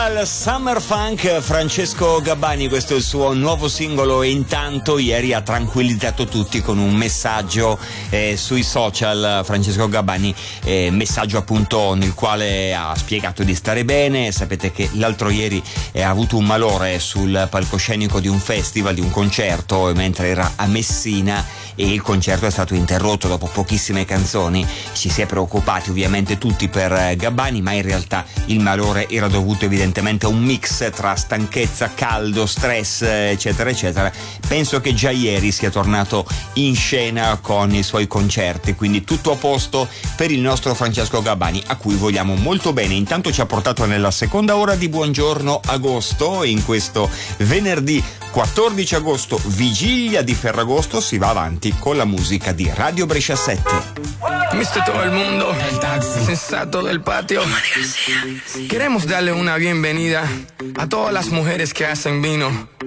dal Summer Funk Francesco Gabbani, questo è il suo nuovo singolo e intanto ieri ha tranquillizzato tutti con un messaggio sui social. Francesco Gabbani, messaggio appunto nel quale ha spiegato di stare bene. Sapete che l'altro ieri ha avuto un malore sul palcoscenico di un festival, di un concerto, mentre era a Messina, e il concerto è stato interrotto dopo pochissime canzoni. Ci si è preoccupati ovviamente tutti per Gabbani, ma in realtà il malore era dovuto evidentemente a un mix tra stanchezza, caldo, stress, eccetera eccetera. Penso che già ieri sia tornato in scena con i suoi concerti, quindi tutto a posto per il nostro Francesco Gabbani, a cui vogliamo molto bene. Intanto ci ha portato nella seconda ora di Buongiorno Agosto. In questo venerdì 14 agosto, vigilia di Ferragosto, si va avanti con la musica di Radio Brescia 7. Mister todo el mundo, el taxi, sensato del patio. Queremos darle una bienvenida a todas las mujeres que hacen vino